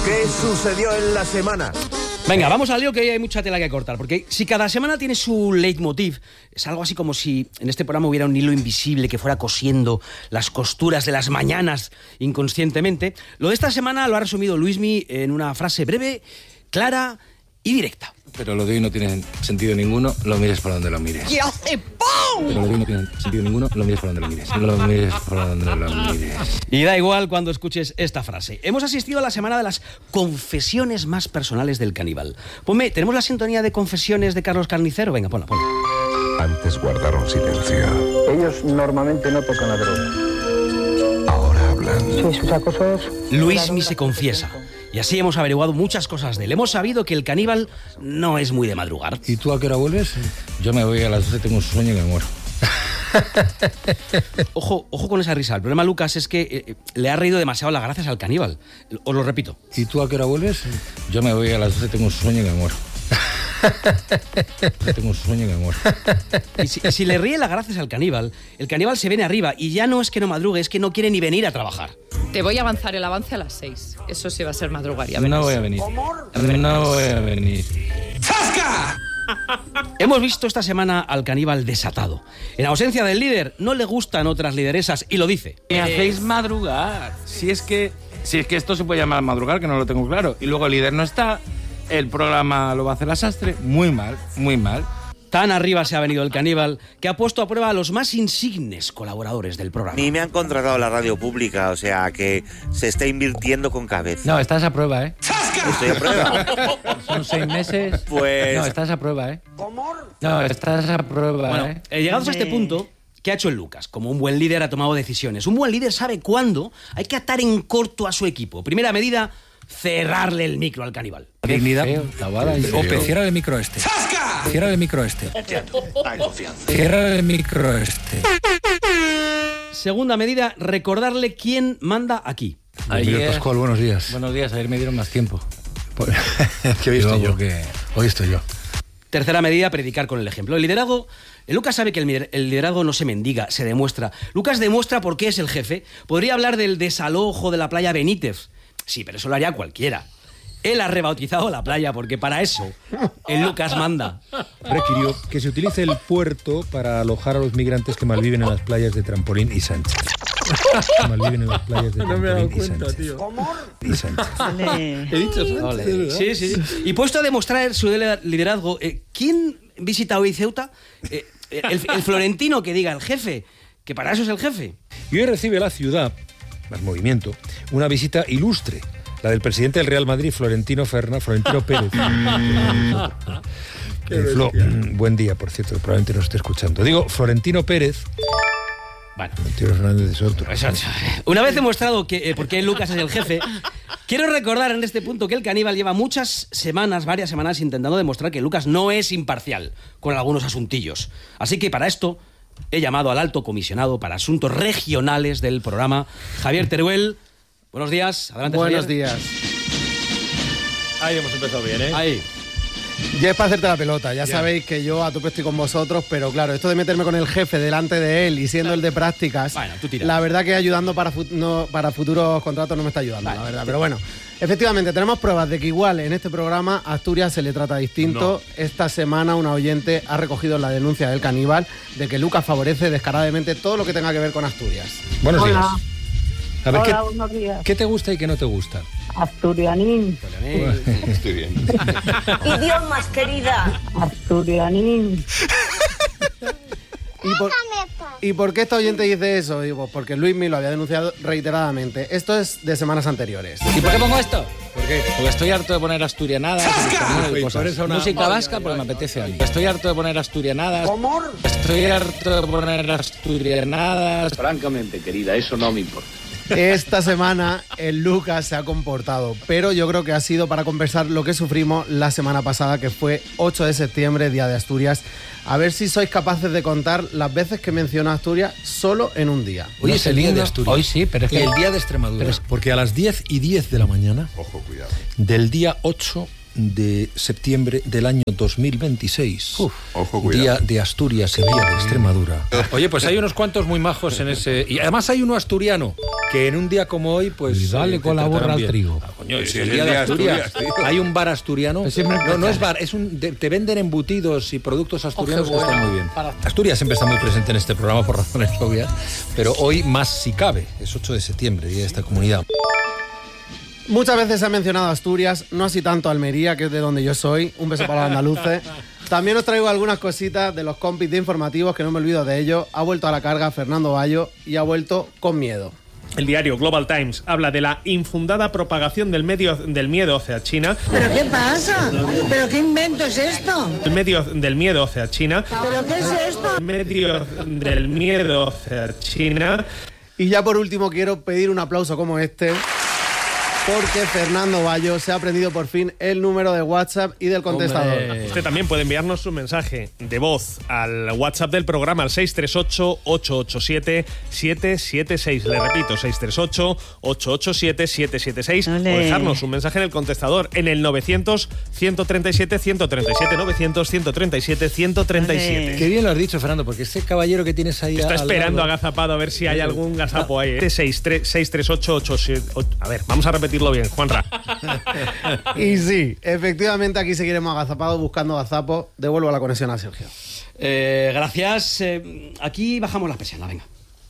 ¿Qué sucedió en la semana? Venga, vamos al lío, que hay mucha tela que cortar, porque si cada semana tiene su leitmotiv, es algo así como si en este programa hubiera un hilo invisible que fuera cosiendo las costuras de las mañanas inconscientemente. Lo de esta semana lo ha resumido Luismi en una frase breve, clara y directa. Pero lo de hoy no tiene sentido ninguno, lo mires por donde lo mires. ¡Y hace ¡pum! Pero lo de hoy no tiene sentido ninguno, lo mires por donde lo mires. Lo mires por donde lo mires. Y da igual cuando escuches esta frase. Hemos asistido a la semana de las confesiones más personales del caníbal. Ponme, ¿tenemos la sintonía de confesiones de Carlos Carnicero? Venga, ponla. Antes guardaron silencio. Ellos normalmente no tocan la droga. Ahora hablan. Sí, sus acosos... Luismi se confiesa. Y así hemos averiguado muchas cosas de él. Hemos sabido que el caníbal no es muy de madrugar. ¿Y tú a qué hora vuelves? Yo me voy a las 12, tengo un sueño y me muero. Ojo con esa risa. El problema, Lucas, es que le ha reído demasiado las gracias al caníbal. Os lo repito. ¿Y tú a qué hora vuelves? Yo me voy a las 12, tengo un sueño y me muero. Tengo un sueño y me muero. Y si le ríe las gracias al caníbal, el caníbal se viene arriba y ya no es que no madrugue, es que no quiere ni venir a trabajar. Te voy a avanzar el avance a las 6. Eso sí va a ser madrugar, ya No verás. voy a venir. No voy a venir. Hemos visto esta semana al caníbal desatado. En ausencia del líder, no le gustan otras lideresas y lo dice. Me hacéis madrugar. Si es que esto se puede llamar madrugar, que no lo tengo claro. Y luego el líder no está, el programa lo va a hacer la Sastre. Muy mal, muy mal. Tan arriba se ha venido el caníbal que ha puesto a prueba a los más insignes colaboradores del programa. Ni me han contratado la radio pública, o sea que se está invirtiendo con cabeza. No, estás a prueba, ¿eh? Estoy a prueba. Son 6 meses. Pues... No, estás a prueba, ¿eh? No, estás a prueba, Bueno, ¿eh? llegados a este punto, ¿qué ha hecho el Lucas? Como un buen líder ha tomado decisiones. Un buen líder sabe cuándo hay que atar en corto a su equipo. Primera medida, cerrarle el micro al caníbal. Dignidad. Ope, cierra el micro este. Cierra el micro este. Cierra el micro este. Segunda medida, recordarle quién manda aquí. Miguel Pascual, buenos días. Buenos días, ayer me dieron más tiempo. ¿Qué he visto yo? Hoy estoy yo. Tercera medida, predicar con el ejemplo. El liderazgo... Lucas sabe que el liderazgo no se mendiga, se demuestra. Lucas demuestra por qué es el jefe. Podría hablar del desalojo de la playa Benítez. Sí, pero eso lo haría cualquiera. Él ha rebautizado la playa porque para eso el Lucas manda. Requirió que se utilice el puerto para alojar a los migrantes que malviven en las playas de Trampolín y Sánchez. Malviven en las playas de Trampolín No me he dado y cuenta, Sánchez. tío. Y Sánchez. He dicho Sánchez, ¿verdad? Sí, sí. Y puesto a demostrar su liderazgo, ¿quién visita hoy Ceuta? El florentino que diga el jefe, que para eso es el jefe. Y hoy recibe la ciudad, más movimiento, una visita ilustre, la del presidente del Real Madrid, Florentino Pérez. Flo, buen día, por cierto, probablemente nos esté escuchando. Digo, Florentino Pérez. Bueno, Florentino Fernández de Soto. Una vez demostrado que por qué Lucas es el jefe, quiero recordar en este punto que el caníbal lleva varias semanas intentando demostrar que Lucas no es imparcial con algunos asuntillos. Así que para esto he llamado al alto comisionado para asuntos regionales del programa, Javier Teruel. Buenos días, adelante. Buenos Javier. días. Ahí hemos empezado bien, ¿eh? Ahí. Ya es para hacerte la pelota, ya Ya. sabéis que yo a tope estoy con vosotros, pero claro, esto de meterme con el jefe delante de él y siendo el de prácticas, Bueno, tú tira. la verdad que ayudando para futuros contratos no me está ayudando, Vale. la verdad. Pero bueno, efectivamente, tenemos pruebas de que igual en este programa a Asturias se le trata distinto. Esta semana una oyente ha recogido la denuncia del caníbal de que Lucas favorece descaradamente todo lo que tenga que ver con Asturias. Buenos días. A ver, Hola, buenos días. ¿qué te gusta y qué no te gusta? Asturianín. Estoy bien. Idiomas, querida. Asturianín. ¿Y por qué esta oyente dice eso? Digo, porque Luismi lo había denunciado reiteradamente. Esto es de semanas anteriores. ¿Y por qué pongo esto? ¿Por qué? Porque estoy harto de poner asturianadas y Pues cosas. pones a una- Música vasca porque me apetece a mí. Estoy harto de poner asturianadas. Estoy harto de poner asturianadas. Francamente, querida, eso no me importa. Esta semana el Lucas se ha comportado, pero yo creo que ha sido para compensar lo que sufrimos la semana pasada, que fue 8 de septiembre, Día de Asturias. A ver si sois capaces de contar las veces que mencionó Asturias solo en un día. Hoy es el día de Asturias. Hoy sí, pero es Y que... el día de Extremadura. Porque a las 10:10 de la mañana Ojo, cuidado. del día 8 de septiembre del año 2026. Ojo, Día cuidado. de Asturias y Día de Extremadura. Oye, pues hay unos cuantos muy majos en ese... Y además hay uno asturiano que en un día como hoy, pues... Y dale te con la tratarán borra al bien. trigo. Coño, Sí, es el día de Asturias. tío. Hay un bar asturiano. No es bar, te venden embutidos y productos asturianos que están muy bien. Asturias siempre está muy presente en este programa por razones obvias, pero hoy más si cabe. Es 8 de septiembre, día de esta comunidad. Muchas veces se ha mencionado Asturias, no así tanto Almería, que es de donde yo soy. Un beso para los andaluces. También os traigo algunas cositas de los compis de informativos, que no me olvido de ellos. Ha vuelto a la carga Fernando Bayo y ha vuelto con miedo. El diario Global Times habla de la infundada propagación del miedo hacia China. ¿Pero qué pasa? ¿Pero qué invento es esto? El medio del miedo hacia China. ¿Pero qué es esto? El medio del miedo hacia China. Y ya por último quiero pedir un aplauso como este, porque Fernando Bayo se ha aprendido por fin el número de WhatsApp y del contestador. Usted también puede enviarnos su mensaje de voz al WhatsApp del programa al 638-887-776. Le repito, 638-887-776. O dejarnos un mensaje en el contestador en el 900-137-137. 900-137-137. Qué bien lo has dicho, Fernando, porque ese caballero que tienes ahí... Está esperando agazapado a ver si hay algún gazapo ahí. 638-887... A ver, vamos a repetirlo bien, Juanra. Y sí, efectivamente aquí seguiremos agazapados buscando gazapos. Devuelvo la conexión a Sergio. Gracias. Aquí bajamos la persiana, venga.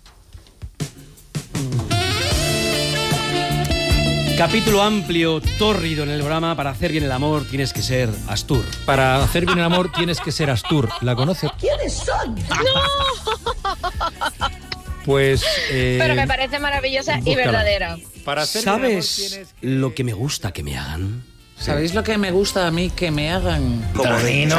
Capítulo amplio, tórrido en el programa. Para hacer bien el amor tienes que ser Astur. Para hacer bien el amor tienes que ser Astur. ¿La conoces? ¿Quiénes son? Pues... Pero me parece maravillosa y verdadera. Para hacer ¿Sabes lo que me gusta que me hagan? ¿Sabéis lo que me gusta a mí que me hagan? Tanino.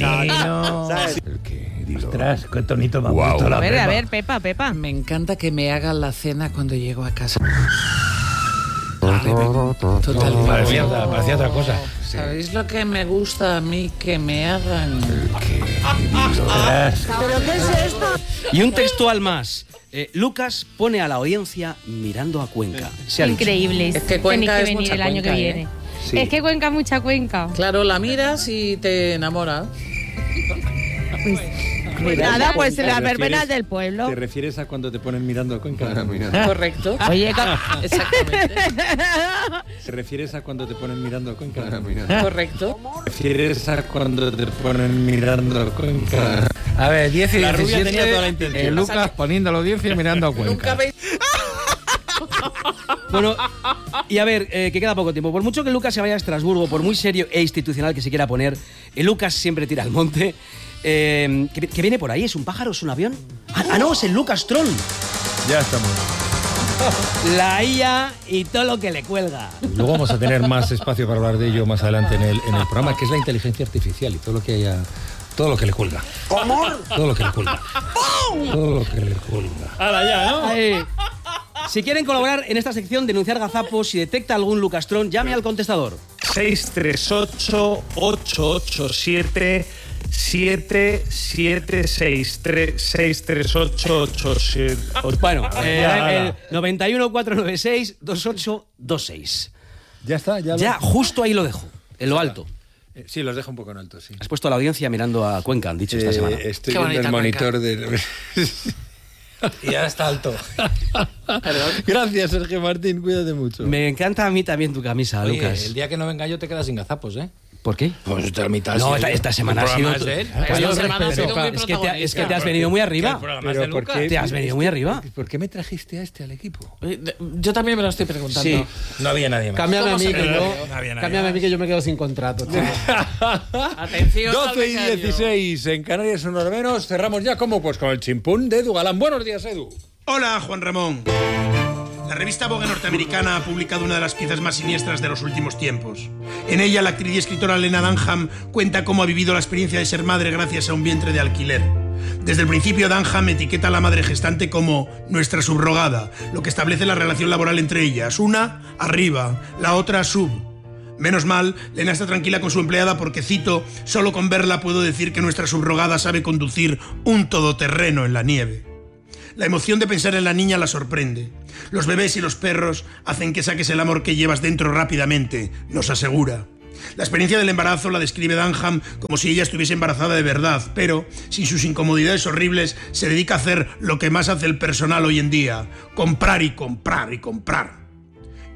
Ostras, qué tonito me ha puesto la A ver, Pepa. Me encanta que me hagan la cena cuando llego a casa. Parecía otra cosa. ¿Sabéis lo que me gusta a mí que me hagan? ¿Pero qué es esto? Y un textual más. Lucas pone a la audiencia mirando a Cuenca. Se ha dicho. Increíble. Es que Cuenca Tenéis es que venir mucha el año Cuenca, que viene. Sí. Es que Cuenca, mucha Cuenca. Claro, la miras y te enamoras. Nada, pues ¿Te las refieres- verbenas del pueblo. ¿Te refieres a cuando te ponen mirando a Cuenca? Correcto. Oye, Exactamente. ¿Te refieres a cuando te ponen mirando a Cuenca? Correcto. ¿Te refieres a cuando te ponen mirando a Cuenca? A ver, 10 y La rubia 17, tenía toda la intención. Lucas poniendo a la audiencia y mirando a Cuenca. Nunca veis... Bueno, y a ver, que queda poco tiempo. Por mucho que Lucas se vaya a Estrasburgo, por muy serio e institucional que se quiera poner, Lucas siempre tira al monte. ¿Qué viene por ahí? ¿Es un pájaro? ¿Es un avión? Ah, no, es el Lucas Tron. Ya estamos. La IA y todo lo que le cuelga. Luego vamos a tener más espacio para hablar de ello más adelante en el programa, que es la inteligencia artificial y todo lo que haya... Todo lo que le cuelga. ¿Cómo? Todo lo que le cuelga. Todo lo que le cuelga. Ahora ya, ¿no? Si quieren colaborar en esta sección, denunciar gazapos, si detecta algún Lucastrón, llame al contestador. 638-887-776. Bueno, el 91-496-2826. Ya está, Ya, justo ahí lo dejo, en lo alto. Sí, los dejo un poco en alto, sí. Has puesto a la audiencia mirando a Cuenca, han dicho esta semana. Estoy Qué viendo el bonita monitor de... Y ya está alto. Gracias, Sergio Martín, cuídate mucho. Me encanta a mí también tu camisa, Oye, Lucas. el día que no venga yo te quedas sin gazapos, ¿eh? ¿Por qué? Pues te la mitad. No, sí. esta semana El ha sido... programa es de él. Esta semana ha sido muy Es que protagonista. te has venido muy El arriba. programa es de Lucas. Te has venido muy arriba. ¿Por qué me trajiste a este al equipo? Yo también me lo estoy preguntando. Sí. No había nadie más. Cámbiame a mí, que yo, No había nadie cámbiame a mí que yo me quedo sin contrato. Chico. Atención. 12 y 16 en Canarias, una hora menos. Cerramos ya, ¿cómo? Pues con el chimpún de Edu Galán. Buenos días, Edu. Hola, Juan Ramón. La revista Vogue norteamericana ha publicado una de las piezas más siniestras de los últimos tiempos. En ella, la actriz y escritora Lena Dunham cuenta cómo ha vivido la experiencia de ser madre gracias a un vientre de alquiler. Desde el principio, Dunham etiqueta a la madre gestante como nuestra subrogada, lo que establece la relación laboral entre ellas. Una, arriba, la otra, sub. Menos mal, Lena está tranquila con su empleada porque, cito, solo con verla puedo decir que nuestra subrogada sabe conducir un todoterreno en la nieve. La emoción de pensar en la niña la sorprende. Los bebés y los perros hacen que saques el amor que llevas dentro rápidamente, nos asegura. La experiencia del embarazo la describe Dunham como si ella estuviese embarazada de verdad, pero, sin sus incomodidades horribles, se dedica a hacer lo que más hace el personal hoy en día: comprar y comprar y comprar.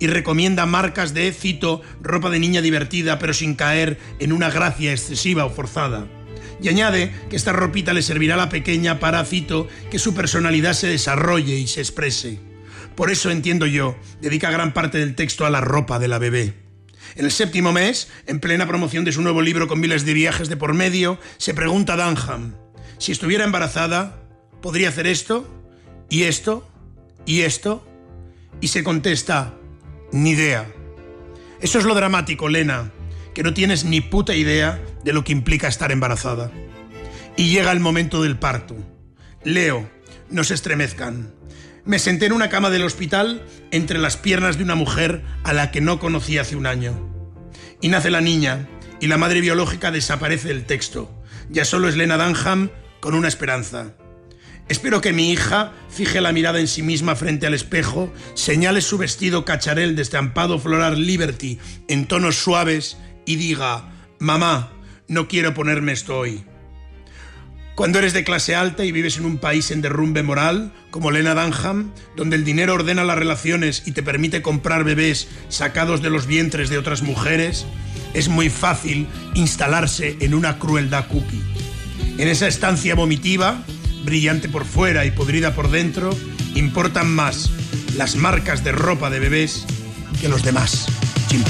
y recomienda marcas de, cito, ropa de niña divertida pero sin caer en una gracia excesiva o forzada. Y añade que esta ropita le servirá a la pequeña para, cito, que su personalidad se desarrolle y se exprese. Por eso, entiendo yo, dedica gran parte del texto a la ropa de la bebé. En el 7º mes, en plena promoción de su nuevo libro con miles de viajes de por medio, se pregunta a Dunham, si estuviera embarazada, ¿podría hacer esto? ¿Y esto? ¿Y esto? Y se contesta, ni idea. Eso es lo dramático, Lena, que no tienes ni puta idea de lo que implica estar embarazada. Y llega el momento del parto. Leo, no se estremezcan. Me senté en una cama del hospital entre las piernas de una mujer a la que no conocí hace un año. Y nace la niña, y la madre biológica desaparece del texto. Ya solo es Lena Dunham con una esperanza. Espero que mi hija fije la mirada en sí misma frente al espejo, señale su vestido cacharel de estampado floral Liberty en tonos suaves y diga, mamá, no quiero ponerme esto hoy. Cuando eres de clase alta y vives en un país en derrumbe moral, como Lena Dunham, donde el dinero ordena las relaciones y te permite comprar bebés sacados de los vientres de otras mujeres, es muy fácil instalarse en una crueldad cookie. En esa estancia vomitiva, brillante por fuera y podrida por dentro, importan más las marcas de ropa de bebés que los demás.